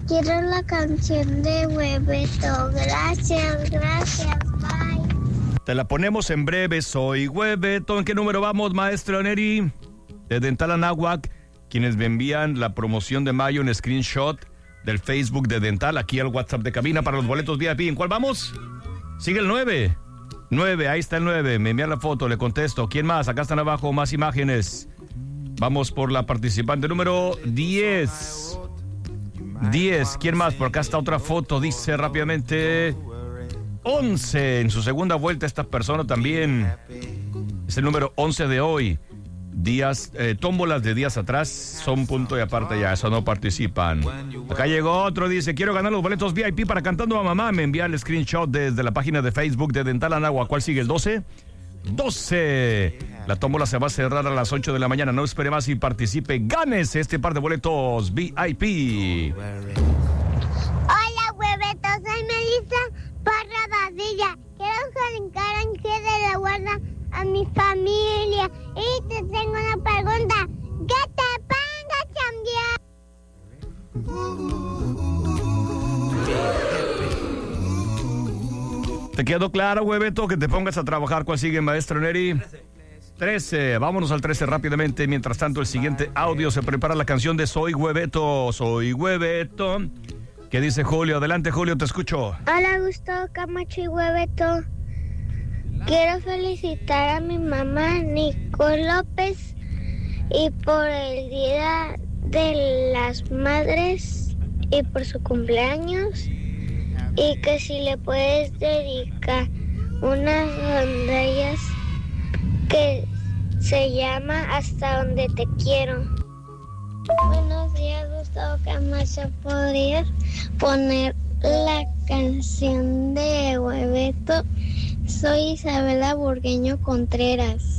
Quiero la canción de Hueveto. Gracias, bye. Te la ponemos en breve, soy Hueveto. ¿En qué número vamos, maestro Neri? De Dental Anáhuac, quienes me envían la promoción de mayo en screenshot del Facebook de Dental, aquí al WhatsApp de cabina para los boletos VIP. ¿En cuál vamos? Sigue el 9. 9, ahí está el 9. Me envían la foto, le contesto. ¿Quién más? Acá están abajo más imágenes. Vamos por la participante número 10. 10. ¿Quién más? Por acá está otra foto, dice rápidamente 11. En su segunda vuelta esta persona también. Es el número 11 de hoy. Días, tómbolas de días atrás son punto y aparte ya, eso no participan. Acá llegó otro, dice, quiero ganar los boletos VIP para Cantando a Mamá. Me envía el screenshot desde la página de Facebook de Dental Anáhuac. ¿Cuál sigue? ¿El 12? 12. La tómbola se va a cerrar a las 8 de la mañana. No espere más y participe. Gánese este par de boletos VIP. Hola, Hueveto. Soy Melissa Parra Badilla. Quiero calentar Ángel de la Guarda a mi familia. Y te tengo una pregunta. ¿Qué te pongas también? ¿Te quedó claro, Hueveto, que te pongas a trabajar? ¿Cuál sigue, maestro Neri? 13. Vámonos al 13 rápidamente. Mientras tanto, el siguiente audio se prepara la canción de Soy Hueveto. Soy Hueveto. ¿Qué dice Julio? Adelante, Julio, te escucho. Hola, Gustavo Camacho y Hueveto. Quiero felicitar a mi mamá, Nicole López, y por el Día de las Madres y por su cumpleaños. Y que si le puedes dedicar unas rondallas que se llama Hasta Donde Te Quiero. Buenos días, Gustavo Camacho. ¿Podrías poner la canción de Hueveto? Soy Isabela Burgueño Contreras.